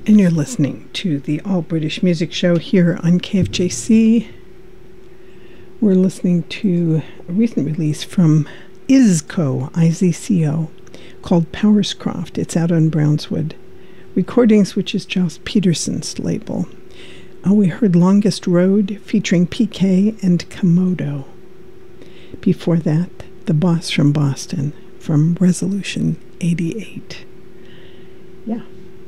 And you're listening to the All British Music Show here on KFJC. We're listening to a recent release from Izco, I-Z-C-O, called Powerscroft. It's out on Brownswood Recordings, which is Joss Peterson's label. We heard Longest Road featuring PK and Komodo. Before that, The Boss from Boston from Resolution 88. Yeah.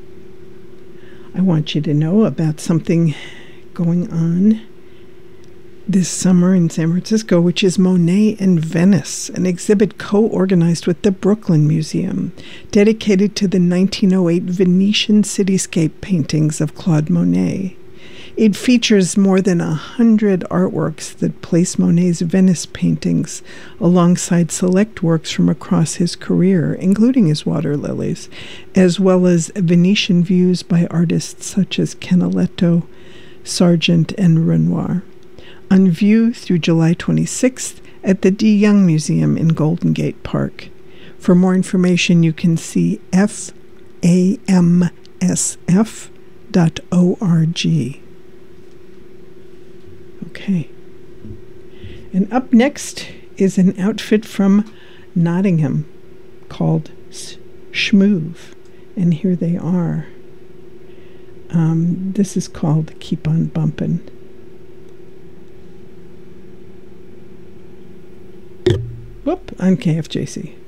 I want you to know about something going on this summer in San Francisco, which is Monet in Venice, an exhibit co-organized with the Brooklyn Museum, dedicated to the 1908 Venetian cityscape paintings of Claude Monet. It features more than 100 artworks that place Monet's Venice paintings alongside select works from across his career, including his water lilies, as well as Venetian views by artists such as Canaletto, Sargent, and Renoir. On view through July 26th at the D. Young Museum in Golden Gate Park. For more information, you can see famsf.org. Okay. And up next is an outfit from Nottingham called Schmoove. And here they are. This is called Keep On Bumpin'. Whoop, on KFJC.